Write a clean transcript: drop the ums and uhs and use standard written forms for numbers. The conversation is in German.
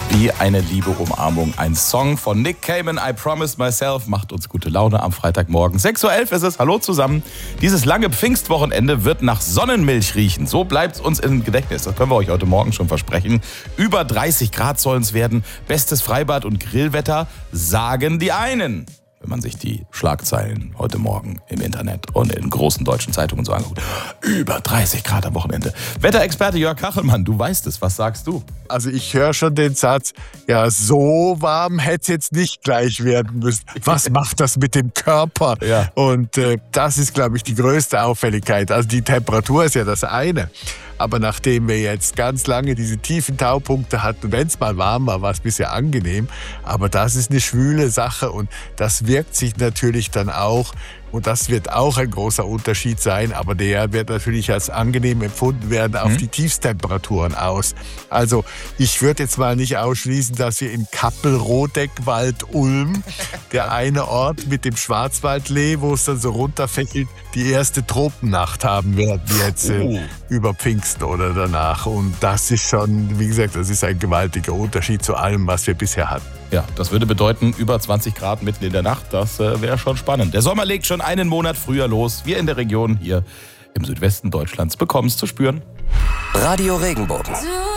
Wie eine liebe Umarmung. Ein Song von Nick Cayman, I Promised Myself, macht uns gute Laune am Freitagmorgen. 6.11 Uhr ist es. Hallo zusammen. Dieses lange Pfingstwochenende wird nach Sonnenmilch riechen. So bleibt es uns im Gedächtnis. Das können wir euch heute Morgen schon versprechen. Über 30 Grad sollen es werden. Bestes Freibad und Grillwetter, sagen die einen. Wenn man sich die Schlagzeilen heute Morgen im Internet und in großen deutschen Zeitungen so anguckt. Über 30 Grad am Wochenende. Wetterexperte Jörg Kachelmann, du weißt es. Was sagst du? Also ich höre schon den Satz, ja, so warm hätte es jetzt nicht gleich werden müssen. Was macht das mit dem Körper? Ja. Und das ist, glaube ich, die größte Auffälligkeit. Also die Temperatur ist ja das eine. Aber nachdem wir jetzt ganz lange diese tiefen Taupunkte hatten, wenn es mal warm war, war es bisher angenehm. Aber das ist eine schwüle Sache und das wirkt sich natürlich dann auch, und das wird auch ein großer Unterschied sein, aber der wird natürlich als angenehm empfunden werden auf die Tiefstemperaturen aus. Also ich würde jetzt mal nicht ausschließen, dass wir in Kappel-Rodeckwald, Ulm, der eine Ort mit dem Schwarzwaldlee, wo es dann so runterfällt, die erste Tropennacht haben werden jetzt über Pfingsten oder danach. Und das ist schon, wie gesagt, das ist ein gewaltiger Unterschied zu allem, was wir bisher hatten. Ja, das würde bedeuten, über 20 Grad mitten in der Nacht. Das wäre schon spannend. Der Sommer legt schon einen Monat früher los. Wir in der Region hier im Südwesten Deutschlands bekommen es zu spüren. Radio Regenbogen.